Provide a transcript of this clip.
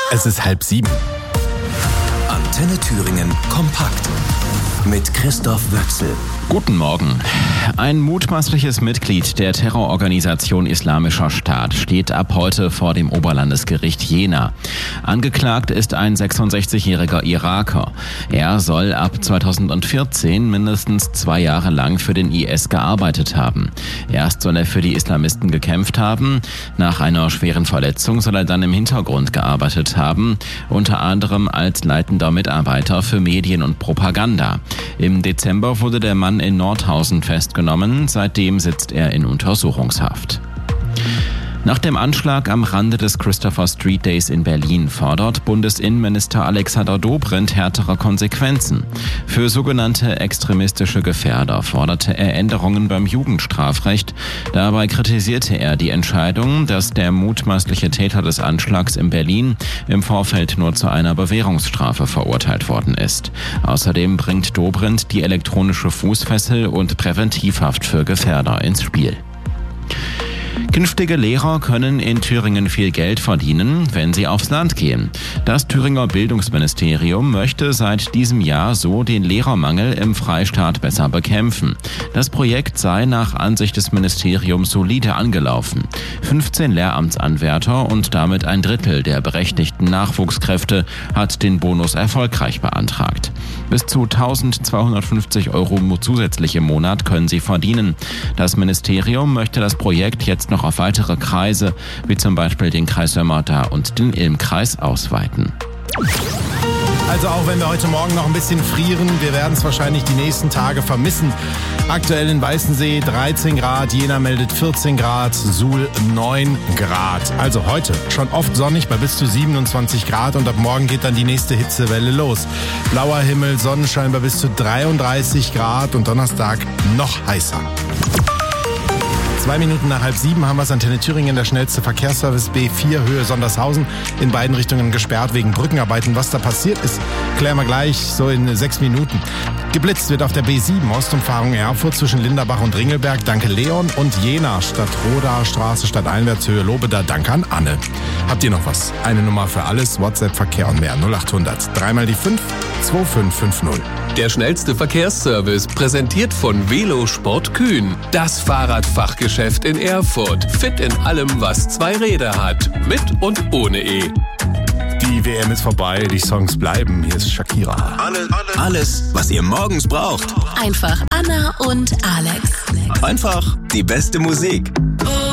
Es ist 6:30. Antenne Thüringen kompakt mit Christoph Wöchsel. Guten Morgen. Ein mutmaßliches Mitglied der Terrororganisation Islamischer Staat steht ab heute vor dem Oberlandesgericht Jena. Angeklagt ist ein 66-jähriger Iraker. Er soll ab 2014 mindestens 2 Jahre lang für den IS gearbeitet haben. Erst soll er für die Islamisten gekämpft haben. Nach einer schweren Verletzung soll er dann im Hintergrund gearbeitet haben, unter anderem als leitender Mitarbeiter für Medien und Propaganda. Im Dezember wurde der Mann in Nordhausen festgenommen. Seitdem sitzt er in Untersuchungshaft. Nach dem Anschlag am Rande des Christopher Street Days in Berlin fordert Bundesinnenminister Alexander Dobrindt härtere Konsequenzen. Für sogenannte extremistische Gefährder forderte er Änderungen beim Jugendstrafrecht. Dabei kritisierte er die Entscheidung, dass der mutmaßliche Täter des Anschlags in Berlin im Vorfeld nur zu einer Bewährungsstrafe verurteilt worden ist. Außerdem bringt Dobrindt die elektronische Fußfessel und Präventivhaft für Gefährder ins Spiel. Künftige Lehrer können in Thüringen viel Geld verdienen, wenn sie aufs Land gehen. Das Thüringer Bildungsministerium möchte seit diesem Jahr so den Lehrermangel im Freistaat besser bekämpfen. Das Projekt sei nach Ansicht des Ministeriums solide angelaufen. 15 Lehramtsanwärter und damit 1/3 der berechtigten Nachwuchskräfte hat den Bonus erfolgreich beantragt. Bis zu 1.250 € zusätzlich im Monat können sie verdienen. Das Ministerium möchte das Projekt jetzt noch auf weitere Kreise, wie zum Beispiel den Kreis Sömmerda und den Ilm-Kreis, ausweiten. Also auch wenn wir heute Morgen noch ein bisschen frieren, wir werden es wahrscheinlich die nächsten Tage vermissen. Aktuell in Weißensee 13 Grad, Jena meldet 14 Grad, Suhl 9 Grad. Also heute schon oft sonnig bei bis zu 27 Grad und ab morgen geht dann die nächste Hitzewelle los. Blauer Himmel, Sonnenschein bei bis zu 33 Grad und Donnerstag noch heißer. 2 Minuten nach 6:30 haben wir es. Antenne Thüringen, der schnellste Verkehrsservice B4 Höhe Sondershausen, in beiden Richtungen gesperrt wegen Brückenarbeiten. Was da passiert ist, klären wir gleich so in 6 Minuten. Geblitzt wird auf der B7 Ostumfahrung Erfurt zwischen Linderbach und Ringelberg. Danke Leon. Und Jena statt Roda Straße statt Einwärtshöhe Lobeda. Danke an Anne. Habt ihr noch was? Eine Nummer für alles, WhatsApp, Verkehr und mehr. 0800 3 mal die 5 2550. Der schnellste Verkehrsservice, präsentiert von Velosport Kühn. Das Fahrradfachgeschäft in Erfurt. Fit in allem, was 2 Räder hat. Mit und ohne E. Die WM ist vorbei, die Songs bleiben. Hier ist Shakira. Alles, was ihr morgens braucht. Einfach Anna und Alex. Einfach die beste Musik.